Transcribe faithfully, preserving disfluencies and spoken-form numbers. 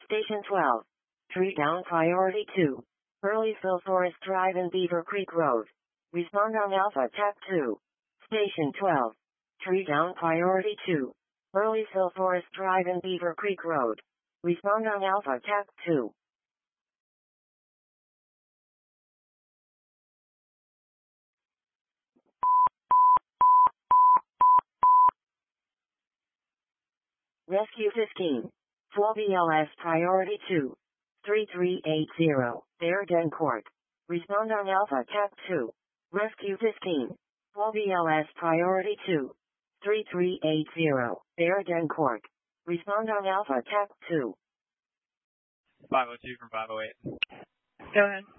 Station twelve. Tree down priority two. Earlyville Forest Drive and Beaver Creek Road. Respond on Alpha T A C two. Station twelve. Tree down priority two. Earlyville Forest Drive and Beaver Creek Road. Respond on Alpha T A C two. Rescue fifteen. twelve E L S priority two. three three eight zero. Bearden Court. Respond on Alpha T A C two. Rescue fifteen. twelve E L S priority two. three three eight zero. Bearden Court. Respond on Alpha T A C two. five oh two from five oh eight. Go ahead.